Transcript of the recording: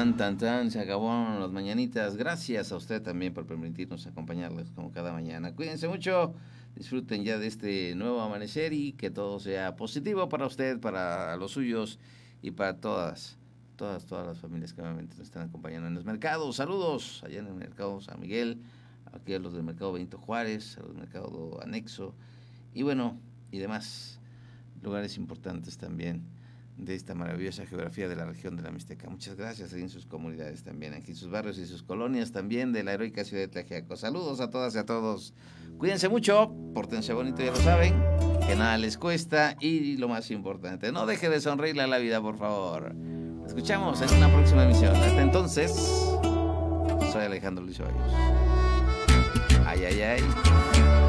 Tan, tan, tan, se acabaron las mañanitas. Gracias a usted también por permitirnos acompañarles como cada mañana. Cuídense mucho, disfruten ya de este nuevo amanecer y que todo sea positivo para usted, para los suyos y para todas las familias que obviamente nos están acompañando en los mercados. Saludos allá en el mercado San Miguel, aquí a los del mercado Benito Juárez, a los del mercado Anexo y bueno, y demás lugares importantes también de esta maravillosa geografía de la región de la Mixteca. Muchas gracias en sus comunidades también, aquí en sus barrios y sus colonias también de la heroica ciudad de Tlaxiaco. Saludos a todas y a todos. Cuídense mucho, pórtense bonito, ya lo saben, que nada les cuesta y lo más importante, no deje de sonreírle a la vida, por favor. Nos escuchamos en una próxima emisión. Hasta entonces, soy Alejandro Luis Hoyos. Ay, ay, ay.